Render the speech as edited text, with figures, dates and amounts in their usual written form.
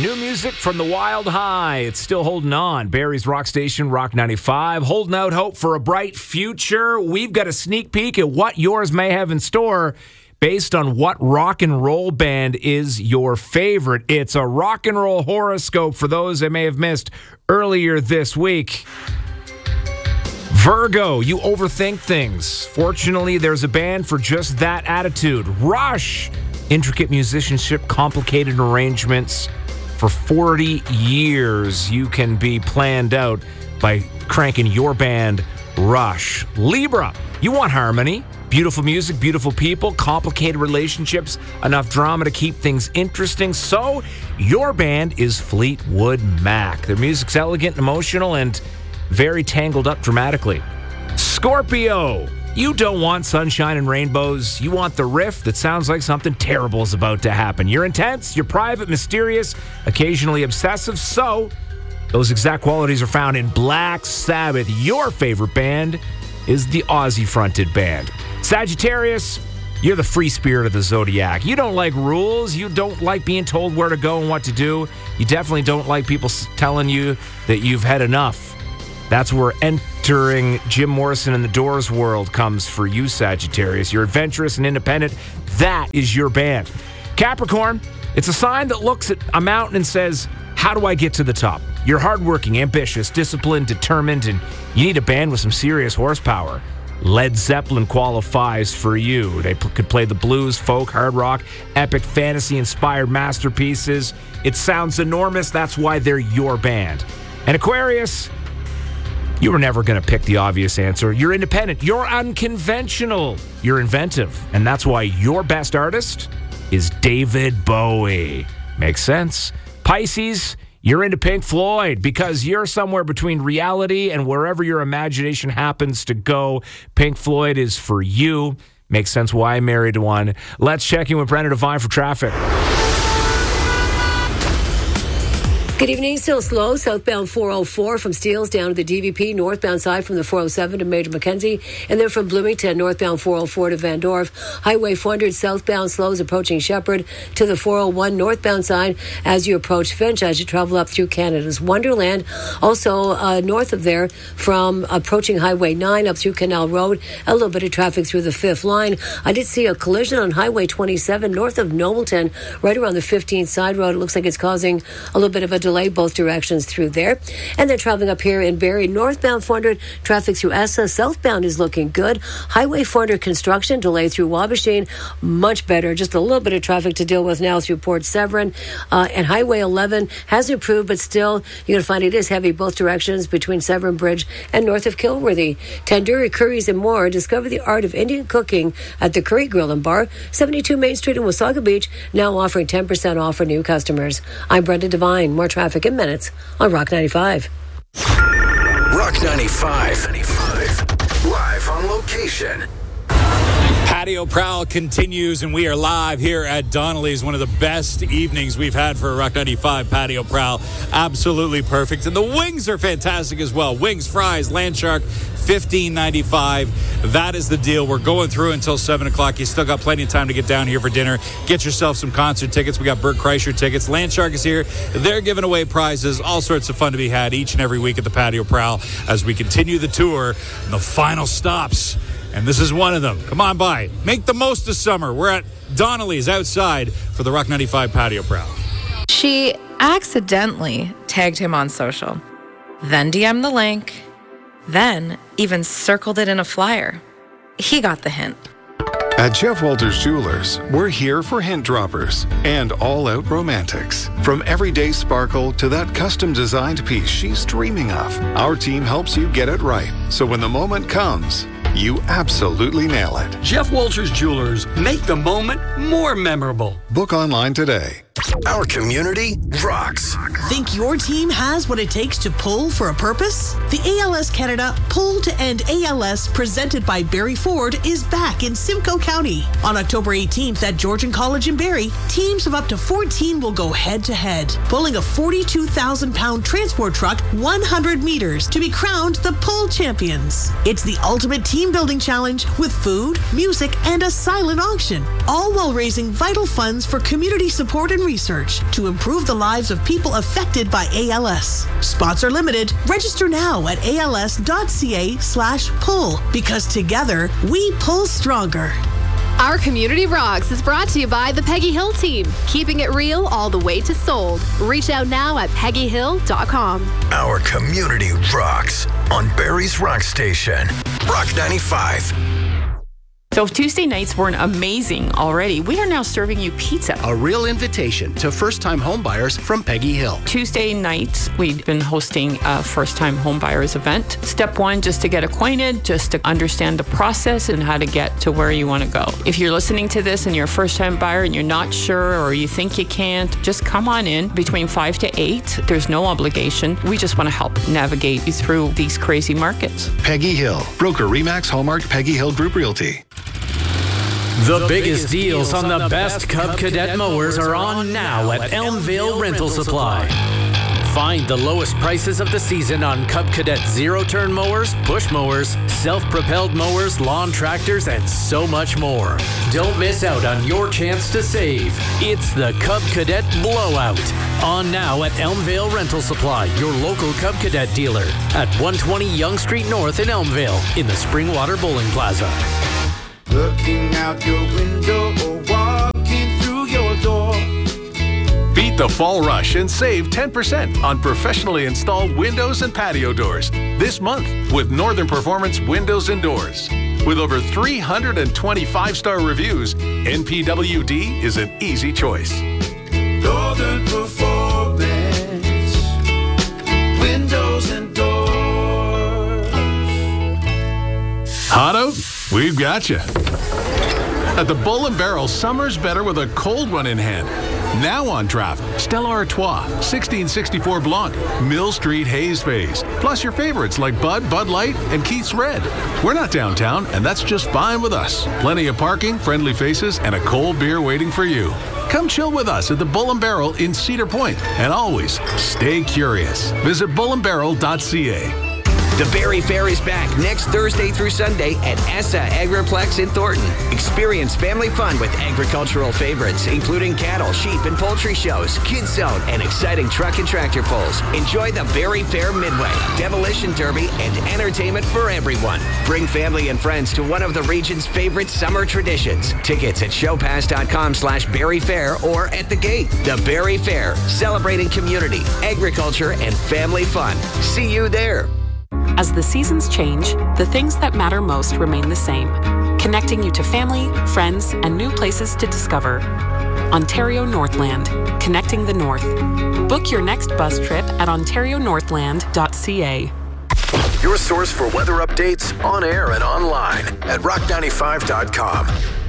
New music from the Wild High. It's still holding on. Barrie's Rock Station, Rock 95. Holding out hope for a bright future. We've got a sneak peek at what yours may have in store based on what rock and roll band is your favorite. It's a rock and roll horoscope for those that may have missed earlier this week. Virgo, you overthink things. Fortunately, there's a band for just that attitude. Rush, intricate musicianship, complicated arrangements. For 40 years, you can be planned out by cranking your band, Rush. Libra, you want harmony. Beautiful music, beautiful people, complicated relationships, enough drama to keep things interesting. So, your band is Fleetwood Mac. Their music's elegant, emotional, and very tangled up dramatically. Scorpio, you don't want sunshine and rainbows. You want the riff that sounds like something terrible is about to happen. You're intense, you're private, mysterious, occasionally obsessive. So, those exact qualities are found in Black Sabbath. Your favorite band is the Aussie-fronted band. Sagittarius, you're the free spirit of the zodiac. You don't like rules. You don't like being told where to go and what to do. You definitely don't like people telling you that you've had enough. That's where entering Jim Morrison and the Doors world comes for you, Sagittarius. You're adventurous and independent. That is your band. Capricorn, it's a sign that looks at a mountain and says, how do I get to the top? You're hardworking, ambitious, disciplined, determined, and you need a band with some serious horsepower. Led Zeppelin qualifies for you. They could play the blues, folk, hard rock, epic fantasy-inspired masterpieces. It sounds enormous. That's why they're your band. And Aquarius, you were never going to pick the obvious answer. You're independent. You're unconventional. You're inventive. And that's why your best artist is David Bowie. Makes sense. Pisces, you're into Pink Floyd because you're somewhere between reality and wherever your imagination happens to go. Pink Floyd is for you. Makes sense why I married one. Let's check in with Brenna Devine for traffic. Good evening. Still slow. Southbound 404 from Steeles down to the DVP. Northbound side from the 407 to Major Mackenzie. And then from Bloomington, northbound 404 to Van Dorp. Highway 400 southbound slows approaching Shepherd to the 401 northbound side as you approach Finch as you travel up through Canada's Wonderland. Also north of there from approaching Highway 9 up through Canal Road. A little bit of traffic through the fifth line. I did see a collision on Highway 27 north of Nobleton right around the 15th side road. It looks like it's causing a little bit of a delay both directions through there. And then traveling up here in Barrie, northbound 400, traffic through Essa. Southbound is looking good. Highway 400 construction delay through Wabashine, much better. Just a little bit of traffic to deal with now through Port Severn. And Highway 11 has improved, but still, you're going to find it is heavy both directions between Severn Bridge and north of Kilworthy. Tandoori curries and more. Discover the art of Indian cooking at the Curry Grill and Bar, 72 Main Street in Wasaga Beach, now offering 10% off for new customers. I'm Brenda Devine. More traffic in minutes on Rock 95. Rock 95. Live on location. Patio Prowl continues, and we are live here at Donnelly's. One of the best evenings we've had for a Rock 95 Patio Prowl. Absolutely perfect. And the wings are fantastic as well. Wings, fries, Landshark, $15.95. That is the deal. We're going through until 7 o'clock. You still got plenty of time to get down here for dinner. Get yourself some concert tickets. We got Bert Kreischer tickets. Landshark is here. They're giving away prizes. All sorts of fun to be had each and every week at the Patio Prowl as we continue the tour and the final stops. And this is one of them. Come on by. Make the most of summer. We're at Donnelly's outside for the Rock 95 Patio Prowl. She accidentally tagged him on social, then DM'd the link, then even circled it in a flyer. He got the hint. At Jeff Walters Jewelers, we're here for hint droppers and all-out romantics. From everyday sparkle to that custom-designed piece she's dreaming of, our team helps you get it right. So when the moment comes, you absolutely nail it. Jeff Walters Jewelers, make the moment more memorable. Book online today. Our community rocks. Think your team has what it takes to pull for a purpose? The ALS Canada Pull to End ALS presented by Barrie Ford is back in Simcoe County. On October 18th at Georgian College in Barrie, teams of up to 14 will go head-to-head, pulling a 42,000-pound transport truck 100 meters to be crowned the Pull Champions. It's the ultimate team-building challenge with food, music, and a silent auction, all while raising vital funds for community support and research to improve the lives of people affected by ALS. Spots are limited. Register now at als.ca/pull, because together we pull stronger. Our Community Rocks is brought to you by the Peggy Hill team, keeping it real all the way to sold. Reach out now at peggyhill.com. Our Community Rocks on Barrie's Rock Station. Rock 95. So if Tuesday nights weren't amazing already, we are now serving you pizza. A real invitation to first-time homebuyers from Peggy Hill. Tuesday nights, we've been hosting a first-time homebuyers event. Step one, just to get acquainted, just to understand the process and how to get to where you want to go. If you're listening to this and you're a first-time buyer and you're not sure or you think you can't, just come on in between 5 to 8. There's no obligation. We just want to help navigate you through these crazy markets. Peggy Hill, broker Remax Hallmark Peggy Hill Group Realty. The biggest deals on the best Cub Cadet mowers are on now at Elmvale Rental Supply. Find the lowest prices of the season on Cub Cadet zero-turn mowers, push mowers, self-propelled mowers, lawn tractors, and so much more. Don't miss out on your chance to save. It's the Cub Cadet Blowout. On now at Elmvale Rental Supply, your local Cub Cadet dealer at 120 Yonge Street North in Elmvale in the Springwater Bowling Plaza. Looking out your window or walking through your door. Beat the fall rush and save 10% on professionally installed windows and patio doors this month with Northern Performance Windows and Doors. With over 320 5-star reviews, NPWD is an easy choice. Northern Performance Windows and Doors. Hotto, we've got you. At the Bull & Barrel, summer's better with a cold one in hand. Now on draft, Stella Artois, 1664 Blanc, Mill Street Haze Phase, plus your favorites like Bud Light, and Keith's Red. We're not downtown, and that's just fine with us. Plenty of parking, friendly faces, and a cold beer waiting for you. Come chill with us at the Bull & Barrel in Cedar Point, and always stay curious. Visit bullandbarrel.ca. The Barrie Fair is back next Thursday through Sunday at ESSA Agriplex in Thornton. Experience family fun with agricultural favorites, including cattle, sheep, and poultry shows, kids zone, and exciting truck and tractor pulls. Enjoy the Barrie Fair Midway, Demolition Derby, and entertainment for everyone. Bring family and friends to one of the region's favorite summer traditions. Tickets at showpass.com/Barrie Fair or at the gate. The Barrie Fair, celebrating community, agriculture, and family fun. See you there. As the seasons change, the things that matter most remain the same, connecting you to family, friends, and new places to discover. Ontario Northland, connecting the North. Book your next bus trip at ontarionorthland.ca. Your source for weather updates on air and online at rock95.com.